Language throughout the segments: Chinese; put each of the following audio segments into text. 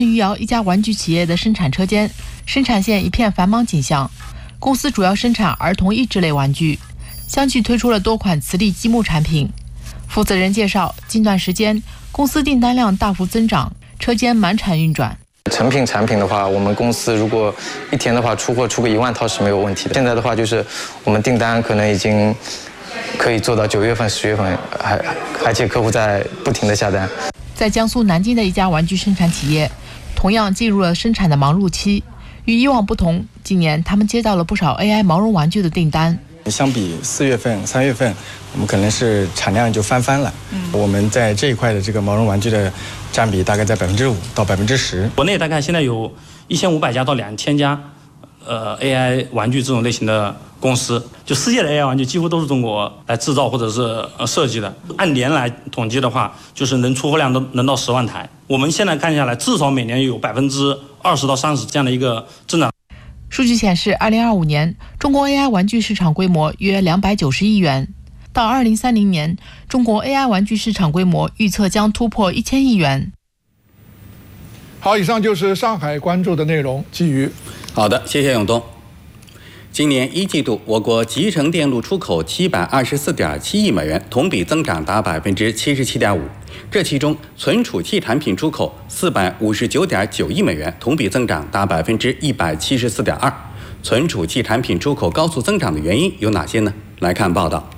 余姚一家玩具企业的生产车间，生产线一片繁忙景象。公司主要生产儿童益智类玩具，相继推出了多款磁力积木产品。负责人介绍，近段时间公司订单量大幅增长，车间满产运转。 成品产品的话，我们公司如果一天的话出货出个1万套是没有问题的。现在的话，就是我们订单可能已经可以做到9月份、10月份，而且客户在不停的下单。 在江苏南京的一家玩具生产企业，同样进入了生产的忙碌期。与以往不同，今年他们接到了不少 AI 毛绒玩具的订单。 相比4月份、3月份，我们可能是产量就翻番了。我们在这一块的这个毛绒玩具的占比大概在5%到10%。 国内大概现在有1500家到2000家，AI 玩具这种类型的公司，就世界的 AI 玩具几乎都是中国来制造或者是设计的。按年来统计的话，就是能出货量都能到10万台。我们现在看下来，至少每年有20%到30%这样的一个增长。 数据显示，2025年中国 AI 玩具市场规模约290亿元，到2030年，中国 AI 玩具市场规模预测将突破1000亿元。 好，以上就是上海关注的内容。基于好的，谢谢永东。今年1季度，我国集成电路出口724.7亿美元，同比增长达77.5%。这其中，存储器产品出口459.9亿美元，同比增长达174.2%。存储器产品出口高速增长的原因有哪些呢？来看报道。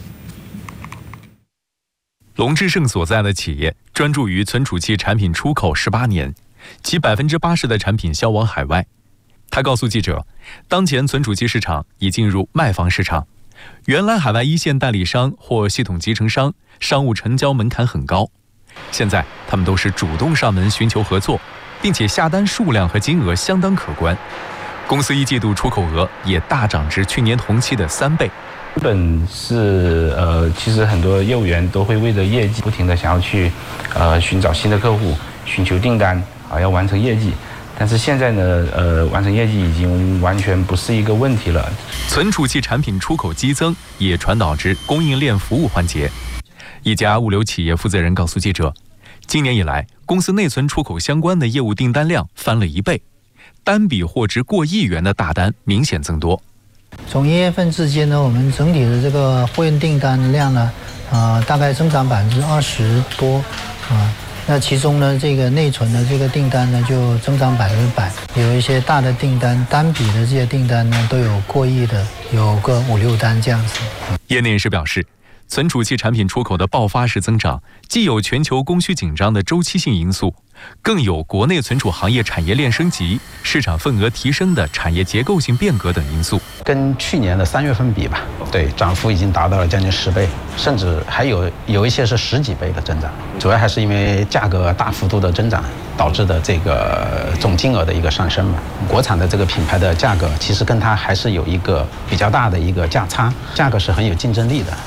龙志胜所在的企业专注于存储器产品出口18年，其80%的产品销往海外。他告诉记者，当前存储器市场已进入卖方市场，原来海外一线代理商或系统集成商商务成交门槛很高，现在他们都是主动上门寻求合作，并且下单数量和金额相当可观。公司1季度出口额也大涨至去年同期的3倍。 基本是其实很多业务员都会为了业绩不停的想要去寻找新的客户，寻求订单要完成业绩。但是现在呢，完成业绩已经完全不是一个问题了。 存储器产品出口激增也传导至供应链服务环节。一家物流企业负责人告诉记者，今年以来，公司内存出口相关的业务订单量翻了1倍，单笔货值过亿元的大单明显增多。 从1月份至今呢，我们整体的这个货运订单量呢，大概增长20%多，那其中呢，这个内存的这个订单呢，就增长100%，有一些大的订单，单笔的这些订单呢，都有过亿的，有个5、6单这样子。 业内人士表示，存储器产品出口的爆发式增长，既有全球供需紧张的周期性因素，更有国内存储行业产业链升级、市场份额提升的产业结构性变革等因素。 跟去年的3月份比吧，对，涨幅已经达到了将近10倍，甚至还有一些是10几倍的增长。主要还是因为价格大幅度的增长导致的这个总金额的一个上升嘛。国产的这个品牌的价格其实跟它还是有一个比较大的一个价差，价格是很有竞争力的。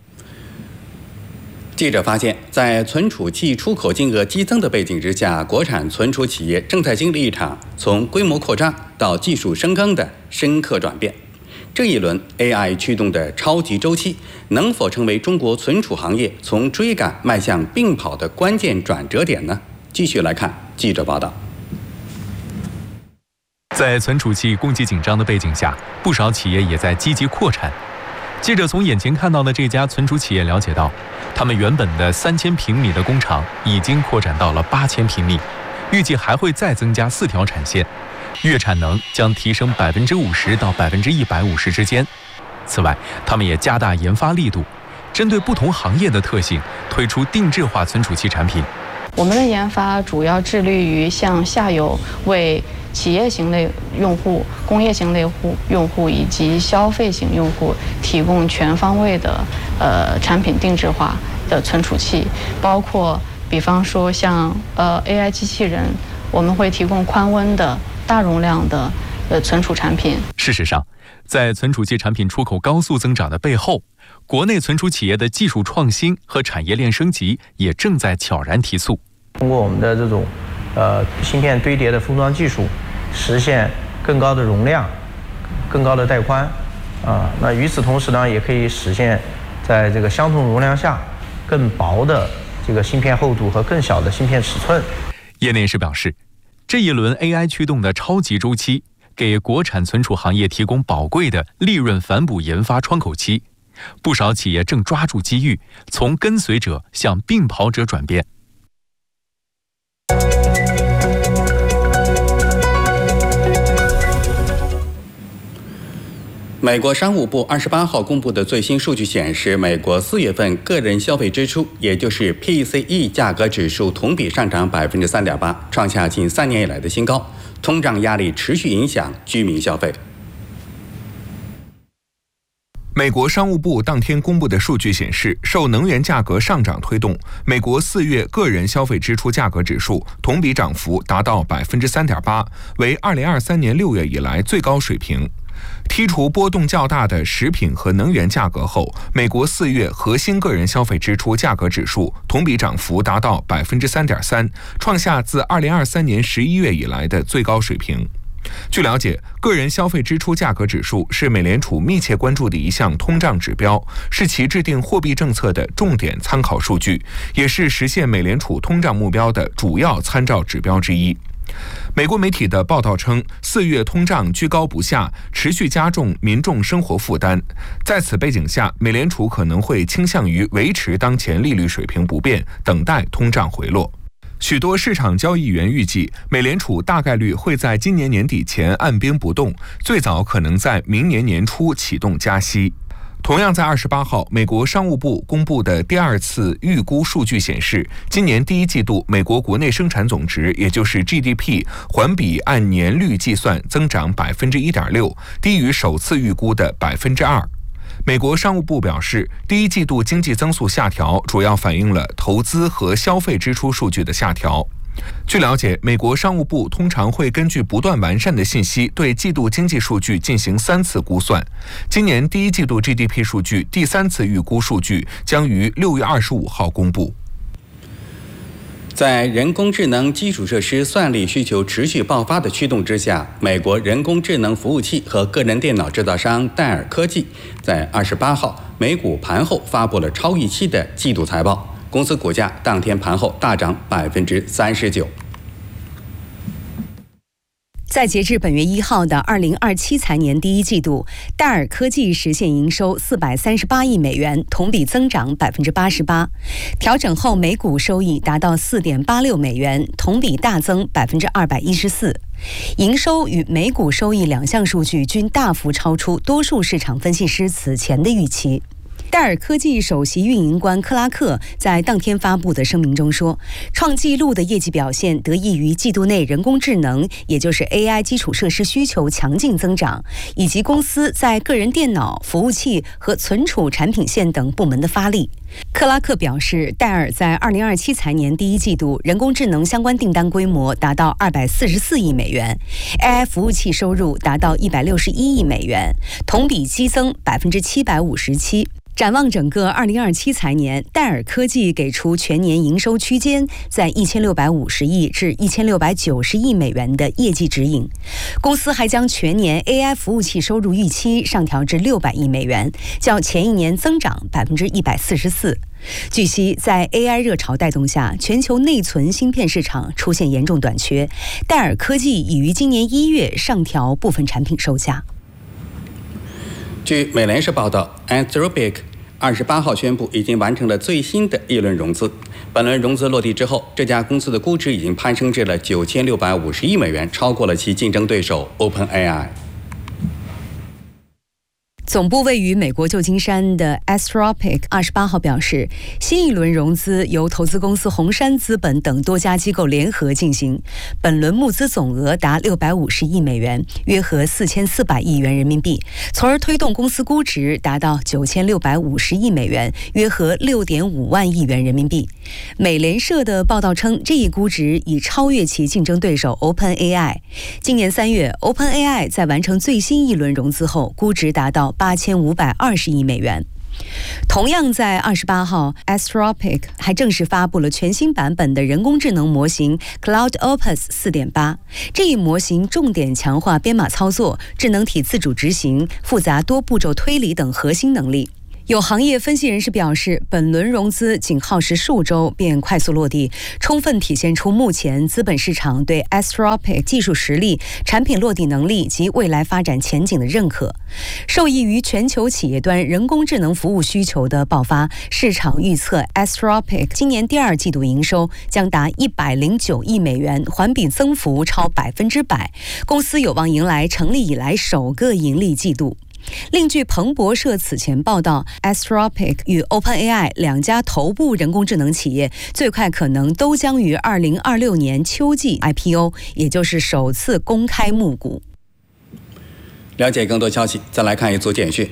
记者发现，在存储器出口金额激增的背景之下，国产存储企业正在经历一场从规模扩张到技术深耕的深刻转变。这一轮 AI 驱动的超级周期，能否成为中国存储行业从追赶迈向并跑的关键转折点呢？继续来看记者报道。 在存储器供给紧张的背景下，不少企业也在积极扩产。记者从眼前看到的这家存储企业了解到，他们原本的3000平米的工厂已经扩展到了8000平米，预计还会再增加4条产线，月产能将提升50%到150%之间。此外，他们也加大研发力度，针对不同行业的特性，推出定制化存储器产品。 我们的研发主要致力于向下游为企业型类用户、工业型类用户以及消费型用户提供全方位的产品定制化的存储器，包括比方说像AI 机器人，我们会提供宽温的大容量的存储产品。 事实上，在存储器产品出口高速增长的背后，国内存储企业的技术创新和产业链升级也正在悄然提速。 通过我们的这种芯片堆叠的封装技术，实现更高的容量、更高的带宽那与此同时呢，也可以实现在这个相同容量下更薄的这个芯片厚度和更小的芯片尺寸。 业内人士表示， 这一轮 AI 驱动的超级周期，给国产存储行业提供宝贵的利润反哺研发窗口期。不少企业正抓住机遇，从跟随者向并跑者转变。 美国商务部28号公布的最新数据显示，美国4月份个人消费支出，也就是 PCE 价格指数同比上涨 3.8%， 创下近3年以来的新高。通胀压力持续影响居民消费。 美国商务部当天公布的数据显示，受能源价格上涨推动，美国4月个人消费支出价格指数同比涨幅达到 3.8%， 为2023年6月以来最高水平。剔除波动较大的食品和能源价格后，美国4月核心个人消费支出价格指数同比涨幅达到 3.3%， 创下自2023年11月以来的最高水平。据了解，个人消费支出价格指数是美联储密切关注的一项通胀指标，是其制定货币政策的重点参考数据，也是实现美联储通胀目标的主要参照指标之一。美国媒体的报道称，4月通胀居高不下，持续加重民众生活负担。在此背景下，美联储可能会倾向于维持当前利率水平不变，等待通胀回落。许多市场交易员预计，美联储大概率会在今年年底前按兵不动，最早可能在明年年初启动加息。同样在28号，美国商务部公布的第二次预估数据显示，今年第一季度美国国内生产总值，也就是 GDP， 环比按年率计算增长 1.6%， 低于首次预估的 2%。美国商务部表示，第一季度经济增速下调主要反映了投资和消费支出数据的下调。据了解，美国商务部通常会根据不断完善的信息，对季度经济数据进行3次估算。今年第一季度 GDP 数据第3次预估数据将于6月25号公布。 在人工智能基础设施算力需求持续爆发的驱动之下，美国人工智能服务器和个人电脑制造商戴尔科技在28号美股盘后发布了超预期的季度财报，公司股价当天盘后大涨 39%。 在截至本月1号的2027财年第一季度，戴尔科技实现营收438亿美元，同比增长 88%， 调整后每股收益达到 4.86 美元，同比大增 214%。营收与每股收益两项数据均大幅超出多数市场分析师此前的预期。戴尔科技首席运营官克拉克在当天发布的声明中说，创纪录的业绩表现得益于季度内人工智能，也就是 AI 基础设施需求强劲增长，以及公司在个人电脑、服务器和存储产品线等部门的发力。克拉克表示，戴尔在2027财年第一季度人工智能相关订单规模达到244亿美元， AI 服务器收入达到161亿美元，同比激增 757%。展望整个2027财年，戴尔科技给出全年营收区间在1650亿至1690亿美元的业绩指引。公司还将全年 AI 服务器收入预期上调至600亿美元，较前一年增长 144%。据悉，在 AI 热潮带动下，全球内存芯片市场出现严重短缺，戴尔科技已于今年1月上调部分产品售价。 据美联社报道， Anthropic 28号宣布已经完成了最新的一轮融资。本轮融资落地之后，这家公司的估值已经攀升至了9650亿美元，超过了其竞争对手 OpenAI。 总部位于美国旧金山的 Anthropic 28号表示，新一轮融资由投资公司红杉资本等多家机构联合进行，本轮募资总额达650亿美元，约合4400亿元人民币，从而推动公司估值达到9650亿美元，约合6.5万亿元人民币。美联社的报道称，这一估值已超越其竞争对手 OpenAI。今年3月 ，OpenAI 在完成最新一轮融资后，估值达到8520亿美元。同样在28号 Anthropic 还正式发布了全新版本的人工智能模型 Cloud Opus 4.8。这一模型重点强化编码操作、智能体自主执行、复杂多步骤推理等核心能力。 有行业分析人士表示，本轮融资仅耗时数周便快速落地，充分体现出目前资本市场对 Anthropic 技术实力、产品落地能力及未来发展前景的认可。受益于全球企业端人工智能服务需求的爆发，市场预测 Anthropic 今年第2季度营收将达109亿美元，环比增幅超100%，公司有望迎来成立以来首个盈利季度。另据彭博社此前报道， Anthropic 与 OpenAI 2家头部人工智能企业最快可能都将于2026年秋季 IPO， 也就是首次公开募股。 了解更多消息，再来看一组简讯。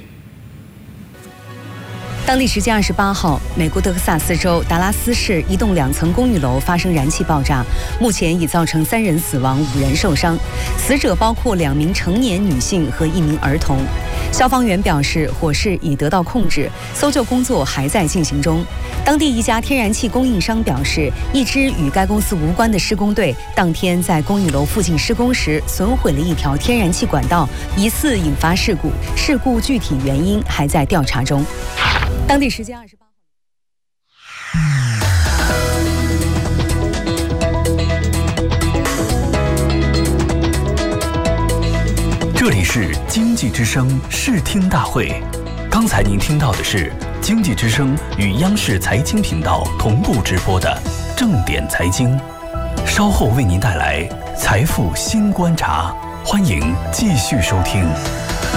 当地时间28号，美国德克萨斯州达拉斯市一栋2层公寓楼发生燃气爆炸，目前已造成3人死亡，5人受伤，死者包括2名成年女性和1名儿童。消防员表示，火势已得到控制，搜救工作还在进行中。当地一家天然气供应商表示，一支与该公司无关的施工队当天在公寓楼附近施工时损毁了一条天然气管道，疑似引发事故，事故具体原因还在调查中。当地时间28号。 这里是经济之声视听大会，刚才您听到的是经济之声与央视财经频道同步直播的正点财经，稍后为您带来财富新观察，欢迎继续收听。